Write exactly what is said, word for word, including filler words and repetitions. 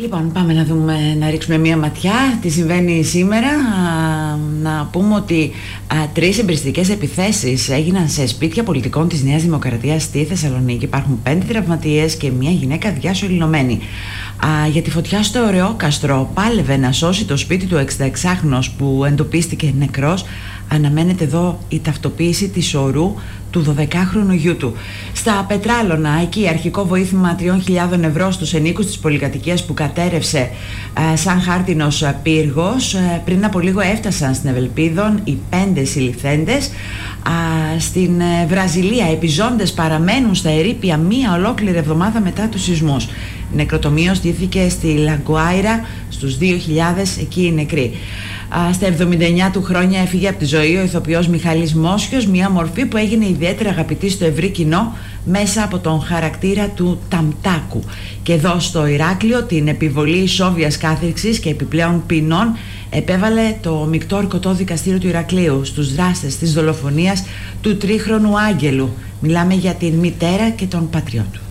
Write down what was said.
Λοιπόν, πάμε να δούμε, να ρίξουμε μία ματιά τι συμβαίνει σήμερα. Α, να πούμε ότι α, τρεις εμπριστικές επιθέσεις έγιναν σε σπίτια πολιτικών της Νέας Δημοκρατίας στη Θεσσαλονίκη. Υπάρχουν πέντε τραυματίες και μία γυναίκα διασωληνωμένη. Α, για τη φωτιά στο Ωρεόκαστρο πάλευε να σώσει το σπίτι του εξηνταεξάχρονος που εντοπίστηκε νεκρός. Αναμένεται εδώ η ταυτοποίηση της ορού του δωδεκάχρονου γιού του. Στα Πετράλωνα, εκεί αρχικό βοήθημα τριών χιλιάδων ευρώ στους ενίκους της πολυκατοικίας που κατέρευσε α, σαν χάρτινος πύργος. Α, πριν από λίγο έφτασαν στην Ευελπίδων οι πέντε συλληφθέντες. Α, στην ε, Βραζιλία επιζώντες παραμένουν στα ερείπια μία ολόκληρη εβδομάδα μετά τους σεισμούς. Νεκροτομείο στήθηκε στη Λαγκουάιρα στους δύο χιλιάδες εκεί νεκροί. Στα εβδομήντα εννιά του χρόνια έφυγε από τη ζωή ο ηθοποιός Μιχάλης Μόσχιος, μια μορφή που έγινε ιδιαίτερα αγαπητή στο ευρύ κοινό μέσα από τον χαρακτήρα του Ταμτάκου. Και εδώ στο Ηράκλειο την επιβολή ισόβιας κάθριξης και επιπλέον ποινών επέβαλε το μεικτό ορκωτό δικαστήριο του Ηρακλείου στους δράστες της δολοφονίας του τρίχρονου Άγγελου. Μιλάμε για την μητέρα και τον πατριό του.